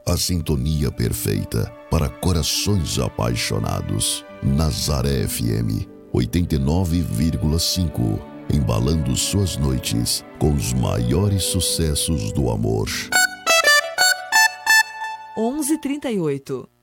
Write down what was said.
A sintonia perfeita para corações apaixonados. Nazaré FM 89,5. Embalando suas noites com os maiores sucessos do amor. 11h38.